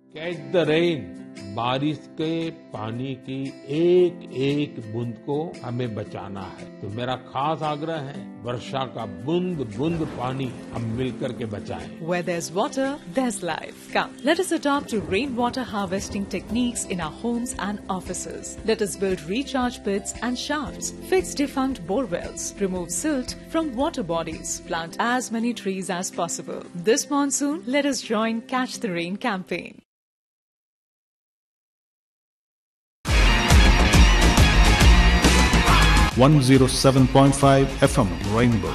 Catch the rain, बारिश के पानी की एक एक बूंद को हमें बचाना है। तो मेरा खास आग्रह है, वर्षा का बूंद बूंद पानी हम मिलकर के बचाएं। Where there's water, there's life. Come, let us adopt to rainwater harvesting techniques in our homes and offices. Let us build recharge pits and shafts, fix defunct bore wells, remove silt from water bodies, plant as many trees as possible. This monsoon, let us join Catch the Rain campaign. One 107.5 FM Rainbow.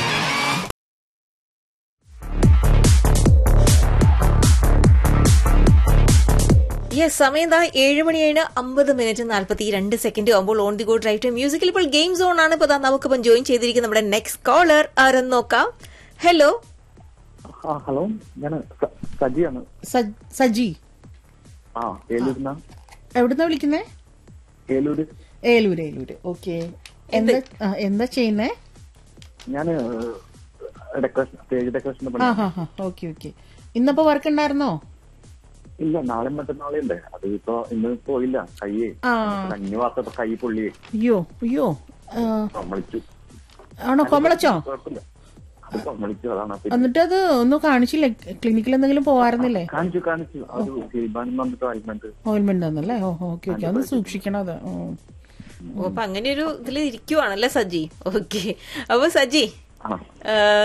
സമയം 7:50 ആകുമ്പോൾ on the go drive to musical ഇപ്പോൾ game zone ആണ്. ഇപ്പൊ നമുക്കിപ്പം join ചെയ്തിരിക്കുന്ന നമ്മുടെ next collar ആരെന്ന് നോക്കാം. ഹലോ ഹലോ, ഞാൻ സജിയാണ്. സജി എവിടുന്നാ വിളിക്കുന്നേ? ഏലൂര്. ഓക്കെ, എന്താ ചെയ്യുന്നേ? ഞാൻ സ്റ്റേജ് ഡെക്കറേഷൻ. ഓക്കെ. ഇന്നപ്പോ വർക്ക് ഉണ്ടായിരുന്നോ? ഇല്ല, നാളെ മറ്റന്നാളെ ഉണ്ട്. അത് ഇന്ന് പോയില്ല. കയ്യേ 5 മാസത്തെ കൈ പൊള്ളിയേ. അയ്യോ കൊമളിച്ചു. ആണോ? കൊമളച്ചോ? കുഴപ്പമില്ല, അത് കൊമളിച്ചു. അതാണ്. എന്നിട്ട് അത് ഒന്നും കാണിച്ചില്ലേ? ക്ലിനിക്കിൽ എന്തെങ്കിലും പോവാറുന്നില്ലേ? കാണിച്ചു. അത് ഓയിൽമെന്റ് ആണല്ലേ? ഓക്കെ. അത് സൂക്ഷിക്കണം. അത് അപ്പൊ അങ്ങനെ ഒരു ഇതിൽ ഇരിക്കുവാണല്ലേ സജി? ഓക്കെ. അപ്പൊ സജി,